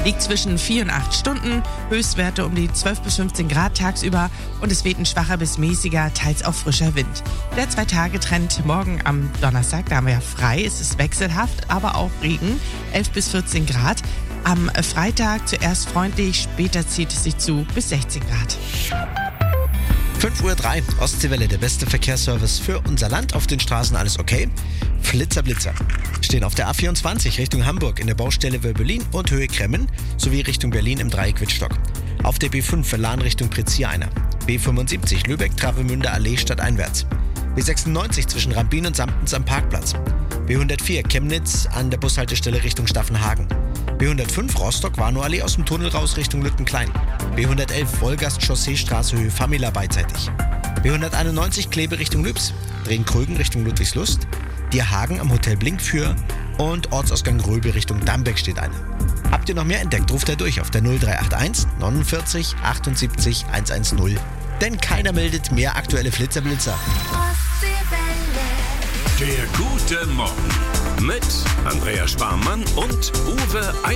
Liegt zwischen 4 und 8 Stunden, Höchstwerte um die 12 bis 15 Grad tagsüber und es weht ein schwacher bis mäßiger, teils auch frischer Wind. Der 2-Tage-Trend morgen am Donnerstag, da haben wir ja frei, es ist wechselhaft, aber auch Regen, 11 bis 14 Grad. Am Freitag zuerst freundlich, später zieht es sich zu bis 16 Grad. 5:03 Uhr, Ostseewelle, der beste Verkehrsservice für unser Land. Auf den Straßen alles okay. Flitzer, Blitzer. Stehen auf der A24 Richtung Hamburg in der Baustelle Wölbelin und Höhe Kremmen sowie Richtung Berlin im Dreieck Wittstock. Auf der B5 Lahn Richtung Prizier einer. B75 Lübeck, Travemünde Allee stadteinwärts. B96 zwischen Rambin und Samtens am Parkplatz. B104 Chemnitz an der Bushaltestelle Richtung Staffenhagen. B105 Rostock-Warnow Allee aus dem Tunnel raus Richtung Lüttenklein. B111 Wolgast Chausseestraße Höhe Famila beidseitig. B191 Kleve Richtung Lübs. Drehen-Krögen Richtung Ludwigslust. Dierhagen am Hotel Blink für und Ortsausgang Röbe Richtung Dambeck steht eine. Habt ihr noch mehr entdeckt, ruft er durch auf der 0381 49 78 110. Denn keiner meldet mehr aktuelle Flitzer-Blitzer. Der gute Morgen mit Andrea Sparmann und Uwe